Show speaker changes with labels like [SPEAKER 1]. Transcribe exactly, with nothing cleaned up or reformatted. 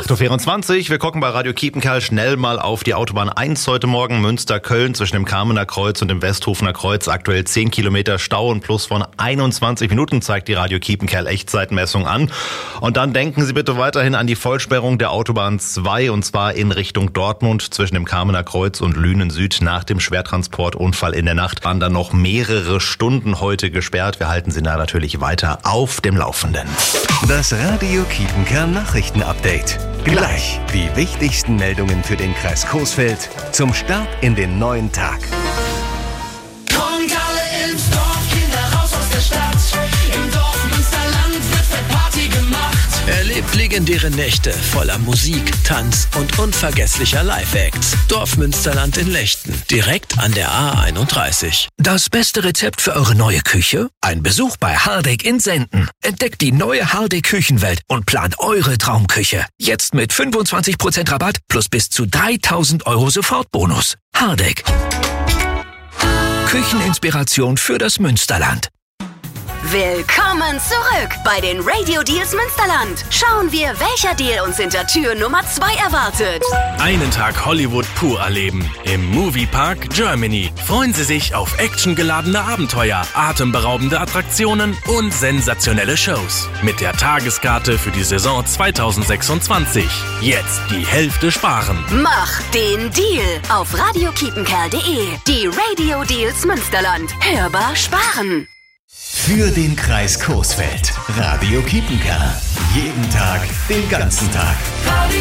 [SPEAKER 1] acht Uhr vierundzwanzig, wir gucken bei Radio Kiepenkerl schnell mal auf die Autobahn eins heute Morgen, Münster-Köln zwischen dem Kamener Kreuz und dem Westhofener Kreuz. Aktuell zehn Kilometer Stau und Plus von einundzwanzig Minuten zeigt die Radio Kiepenkerl Echtzeitmessung an. Und dann denken Sie bitte weiterhin an die Vollsperrung der Autobahn zwei und zwar in Richtung Dortmund zwischen dem Kamener Kreuz und Lünen Süd. Nach dem Schwertransportunfall in der Nacht waren dann noch mehrere Stunden heute gesperrt. Wir halten Sie da natürlich weiter auf dem Laufenden.
[SPEAKER 2] Das Radio Kiepenkerl Nachrichtenupdate. Gleich die wichtigsten Meldungen für den Kreis Coesfeld zum Start in den neuen Tag.
[SPEAKER 3] Kommt alle ins Dorf, Kinder raus aus der Stadt. Im Dorf Münsterland wird fett Party gemacht.
[SPEAKER 4] Erlebt legendäre Nächte voller Musik, Tanz und unvergesslicher Live-Acts. Dorf Münsterland in Lechten, direkt an der A einunddreißig.
[SPEAKER 5] Das beste Rezept für eure neue Küche? Ein Besuch bei Hardegg in Senden. Entdeckt die neue Hardegg Küchenwelt und plant eure Traumküche. Jetzt mit fünfundzwanzig Prozent Rabatt plus bis zu dreitausend Euro Sofortbonus. Hardegg. Kücheninspiration für das Münsterland.
[SPEAKER 6] Willkommen zurück bei den Radio Deals Münsterland. Schauen wir, welcher Deal uns hinter Tür Nummer zwei erwartet.
[SPEAKER 7] Einen Tag Hollywood pur erleben. Im Moviepark Germany. Freuen Sie sich auf actiongeladene Abenteuer, atemberaubende Attraktionen und sensationelle Shows. Mit der Tageskarte für die Saison zwanzig sechsundzwanzig. Jetzt die Hälfte sparen.
[SPEAKER 6] Mach den Deal auf radio kiepenkerl punkt de. Die Radio Deals Münsterland. Hörbar sparen.
[SPEAKER 2] Für den Kreis Coesfeld. Radio Kiepenkerl. Jeden Tag, den ganzen Tag.
[SPEAKER 3] Radio